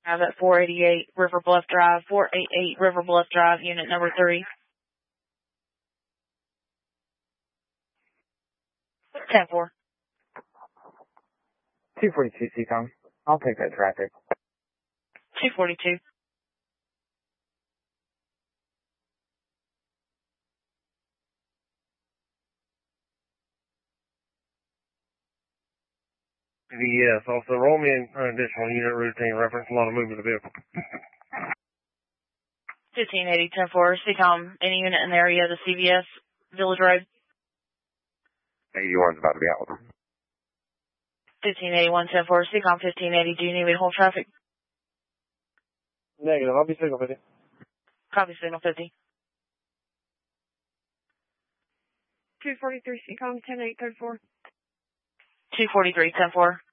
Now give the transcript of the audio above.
at 488 River Bluff Drive, 488 River Bluff Drive, unit number 3. 10-4. 242 CCOM. I'll take that traffic. 242. Yes, also roll me an additional unit routine reference, a lot of movement of the vehicle. 1580, 10-4, CCOM, any unit in the area of the CVS, Village Road. 81's about to be out with them. 1581, 10-4, CCOM 1580, do you need me to hold traffic? Negative, I'll be signal 50. Copy, signal 50. 243 CCOM 10834. 243, 10-4.